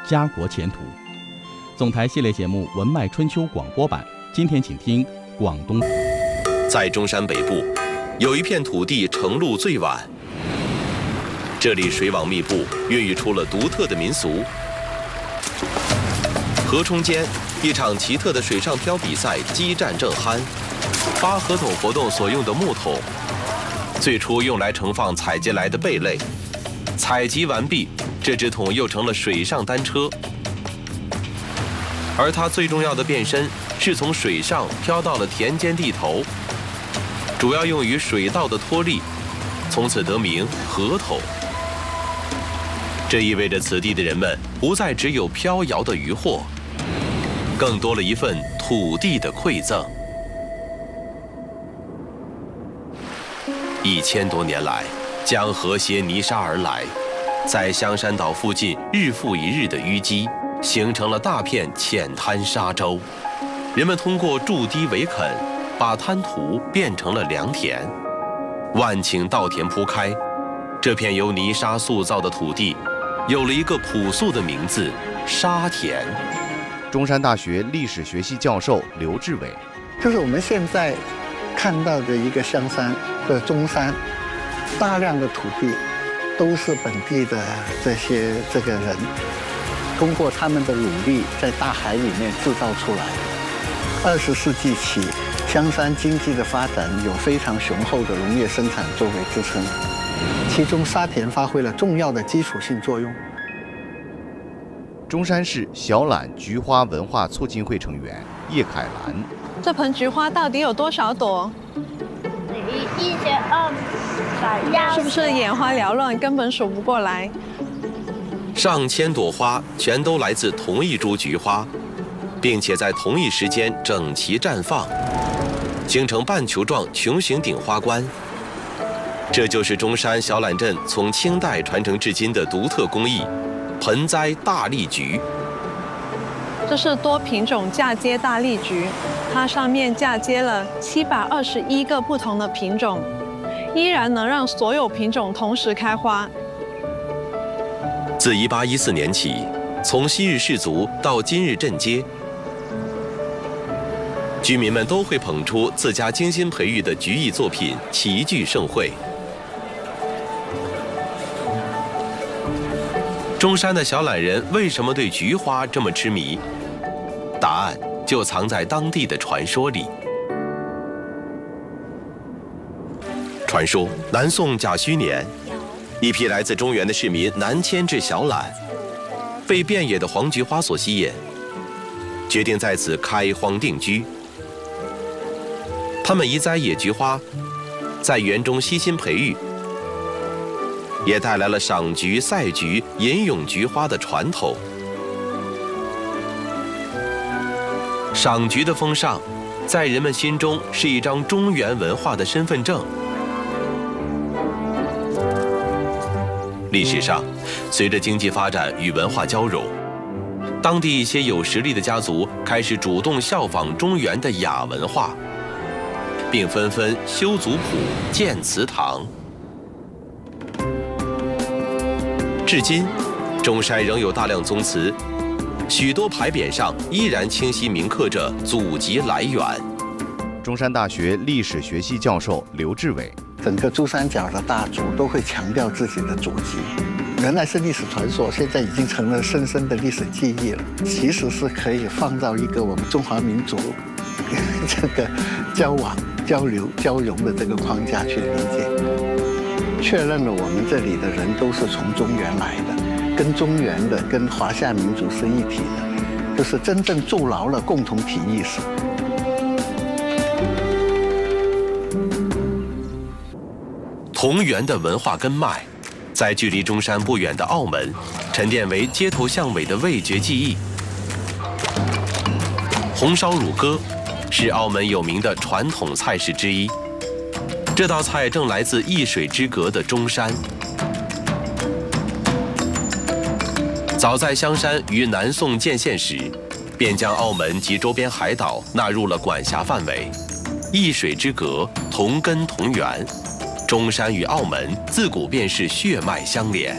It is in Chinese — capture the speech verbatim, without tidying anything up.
家国前途。总台系列节目《文脉春秋》广播版，今天请听广东。 在中山北部，有一片土地成路最晚，这里水网密布，孕育出了独特的民俗。河冲间，一场奇特的水上漂比赛激战正酣。发河桶活动所用的木桶，最初用来盛放采集来的贝类，采集完毕，这只桶又成了水上单车。而它最重要的变身是从水上飘到了田间地头，主要用于水稻的脱粒，从此得名河桶。这意味着此地的人们不再只有飘摇的渔获，更多了一份土地的馈赠。一千多年来，江河携泥沙而来，在香山岛附近日复一日的淤积，形成了大片浅滩沙洲。人们通过筑堤围垦，把滩涂变成了良田。万顷稻田铺开，这片由泥沙塑造的土地，有了一个朴素的名字——沙田。 中山大学历史学系教授刘志伟， 就是我们现在看到的一个香山或者中山，大量的土地都是本地的这些这个人通过他们的努力在大海里面制造出来。二十世纪起，香山经济的发展有非常雄厚的农业生产作为支撑，其中沙田发挥了重要的基础性作用。 中山市小榄菊花文化促进会成员叶凯兰， 这盆菊花到底有多少朵？ 一千二百， 是不是眼花缭乱，根本数不过来？ 上千朵花全都来自同一株菊花，并且在同一时间整齐绽放，形成半球状穹形顶花冠。这就是中山小榄镇从清代传承至今的独特工艺——盆栽大丽菊。 这是多品种嫁接大丽菊，它上面嫁接了七百二十一个不同的品种，依然能让所有品种同时开花。 自一八一四年起，从昔日氏族到今日镇街，居民们都会捧出自家精心培育的菊艺作品，齐聚盛会。中山的小榄人为什么对菊花这么痴迷？答案就藏在当地的传说里。传说南宋甲戌年，一批来自中原的市民南迁至小榄，被遍野的黄菊花所吸引，决定在此开荒定居。他们移栽野菊花，在园中悉心培育，也带来了赏菊、赛菊、吟咏菊花的传统。赏菊的风尚，在人们心中是一张中原文化的身份证。历史上，随着经济发展与文化交融，当地一些有实力的家族开始主动效仿中原的雅文化，并纷纷修族谱、建祠堂。至今，中山仍有大量宗祠，许多牌匾上依然清晰铭刻着祖籍来源。 中山大学历史学系教授刘志伟， 整个珠三角的大族都会强调自己的祖籍，原来是历史传说，现在已经成了深深的历史记忆了。其实是可以放到一个我们中华民族这个交往、交流、交融的这个框架去理解，确认了我们这里的人都是从中原来的，跟中原的、跟华夏民族是一体的，就是真正筑牢了共同体意识。 同源的文化根脉，在距离中山不远的澳门，沉淀为街头巷尾的味觉记忆。红烧乳鸽是澳门有名的传统菜式之一，这道菜正来自一水之隔的中山。早在香山于南宋建县时，便将澳门及周边海岛纳入了管辖范围。一水之隔，同根同源。中山与澳门自古便是血脉相连。